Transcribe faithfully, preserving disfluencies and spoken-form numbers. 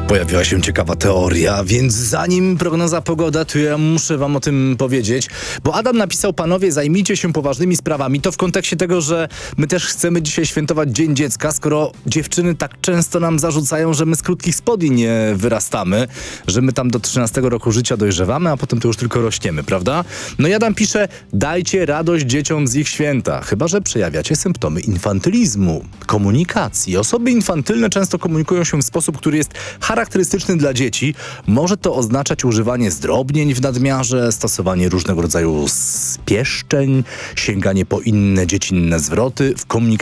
Pojawiła się ciekawa teoria, więc zanim prognoza pogody, to ja muszę wam o tym powiedzieć, bo Adam napisał: panowie, zajmijcie się poważnymi sprawami. To w kontekście tego, że my też chcemy dzisiaj świętować Dzień Dziecka, skoro dziewczyny tak często nam zarzucają, że my z krótkich spodni nie wyrastamy, że my tam do trzynastego roku życia dojrzewamy, a potem to już tylko rośniemy, prawda? No i Adam pisze: dajcie radość dzieciom z ich święta, chyba że przejawiacie symptomy infantylizmu, komunikacji. Osoby infantylne często komunikują się w sposób, który jest charakterystyczny dla dzieci. Może to oznaczać używanie zdrobnień w nadmiarze, stosowanie różnego rodzaju spieszczeń, sięganie po inne dziecinne zwroty w komunikacji